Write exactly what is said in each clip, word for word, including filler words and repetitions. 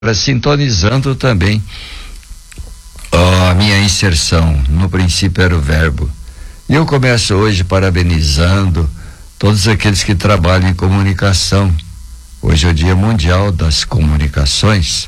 sintonizando também oh, a minha inserção. No princípio era o verbo. E eu começo hoje parabenizando todos aqueles que trabalham em comunicação. Hoje é o Dia Mundial das Comunicações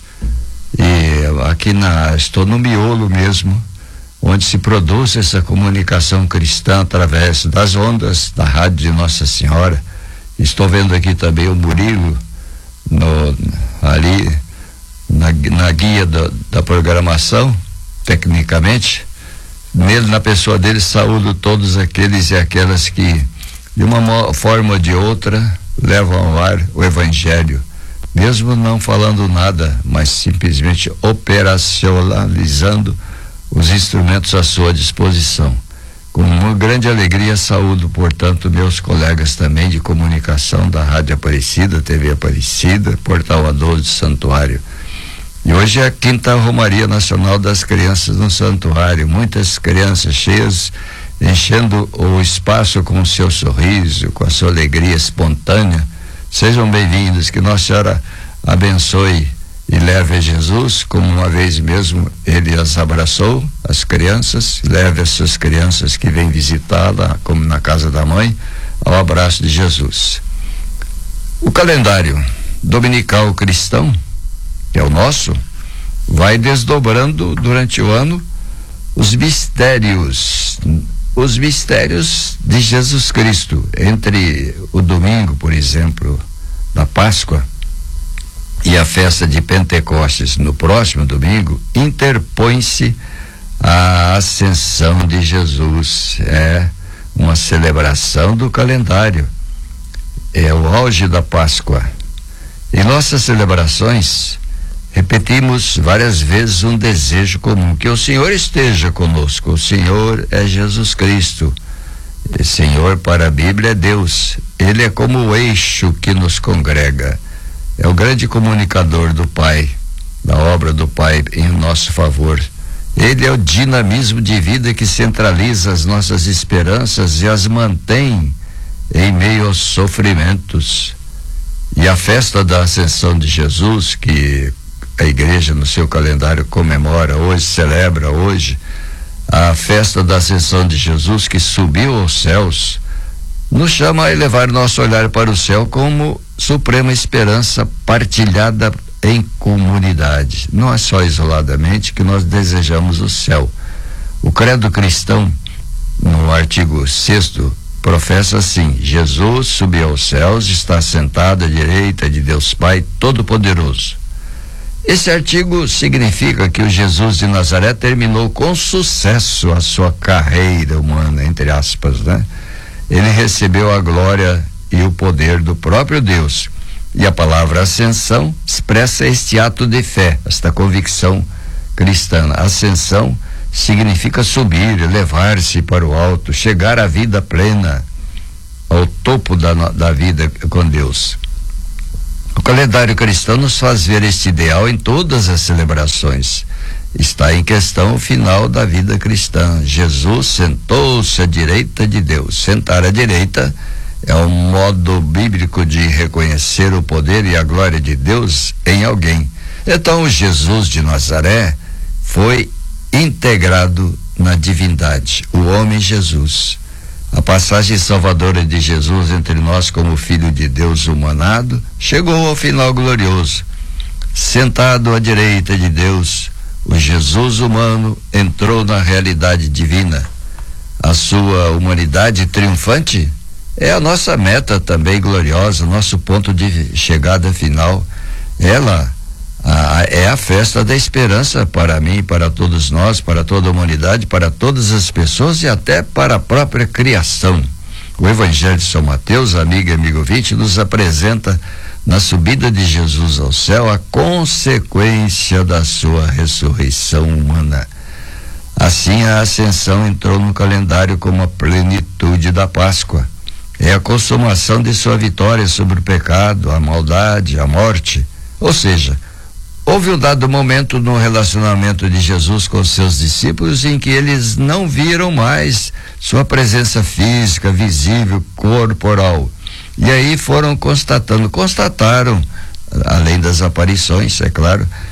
e aqui na, estou no miolo mesmo, onde se produz essa comunicação cristã através das ondas da Rádio de Nossa Senhora. Estou vendo aqui também o Murilo no, ali na, na guia da, da programação, tecnicamente. Nele, na pessoa dele, saúdo todos aqueles e aquelas que de uma forma ou de outra levam ao ar o Evangelho, mesmo não falando nada, mas simplesmente operacionalizando os instrumentos à sua disposição. Com uma grande alegria saúdo, portanto, meus colegas também de comunicação da Rádio Aparecida, T V Aparecida, Portal A doze Santuário. E hoje é a quinta Romaria Nacional das Crianças no Santuário. Muitas crianças cheias, enchendo o espaço com o seu sorriso, com a sua alegria espontânea. Sejam bem-vindos, que Nossa Senhora abençoe e leve a Jesus, como uma vez mesmo ele as abraçou, as crianças, leve as suas crianças que vêm visitá-la, como na casa da mãe, ao abraço de Jesus. O calendário dominical cristão, que é o nosso, vai desdobrando durante o ano os mistérios, os mistérios de Jesus Cristo. Entre o domingo, por exemplo, da Páscoa e a festa de Pentecostes, no próximo domingo, interpõe-se a ascensão de Jesus. É uma celebração do calendário, é o auge da Páscoa. Em nossas celebrações, repetimos várias vezes um desejo comum: que o Senhor esteja conosco. O Senhor é Jesus Cristo. O Senhor, para a Bíblia, é Deus. Ele é como o eixo que nos congrega. É o grande comunicador do Pai, da obra do Pai em nosso favor. Ele é o dinamismo de vida que centraliza as nossas esperanças e as mantém em meio aos sofrimentos. E a festa da Ascensão de Jesus, que a igreja no seu calendário comemora hoje, celebra hoje, a festa da Ascensão de Jesus, que subiu aos céus, nos chama a elevar nosso olhar para o céu como suprema esperança partilhada em comunidade. Não é só isoladamente que nós desejamos o céu. O credo cristão, no artigo sexto, professa assim: Jesus subiu aos céus, está sentado à direita de Deus Pai Todo-Poderoso. Esse artigo significa que o Jesus de Nazaré terminou com sucesso a sua carreira humana, entre aspas, né? Ele recebeu a glória e o poder do próprio Deus. E a palavra ascensão expressa este ato de fé, esta convicção cristã. Ascensão significa subir, elevar-se para o alto, chegar à vida plena, ao topo da, da vida com Deus. O calendário cristão nos faz ver este ideal em todas as celebrações. Está em questão o final da vida cristã. Jesus sentou-se à direita de Deus. Sentar à direita é um modo bíblico de reconhecer o poder e a glória de Deus em alguém. Então, o Jesus de Nazaré foi integrado na divindade, o homem Jesus. A passagem salvadora de Jesus entre nós como Filho de Deus humanado chegou ao final glorioso. Sentado à direita de Deus, o Jesus humano entrou na realidade divina. A sua humanidade triunfante é a nossa meta também gloriosa, nosso ponto de chegada final. Ela a, é a festa da esperança para mim, para todos nós, para toda a humanidade, para todas as pessoas e até para a própria criação. O Evangelho de São Mateus, amiga e amigo ouvinte, nos apresenta na subida de Jesus ao céu a consequência da sua ressurreição humana. Assim, a ascensão entrou no calendário como a plenitude da Páscoa. É a consumação de sua vitória sobre o pecado, a maldade, a morte. Ou seja, houve um dado momento no relacionamento de Jesus com seus discípulos em que eles não viram mais sua presença física, visível, corporal. E aí foram constatando, constataram além das aparições, é claro,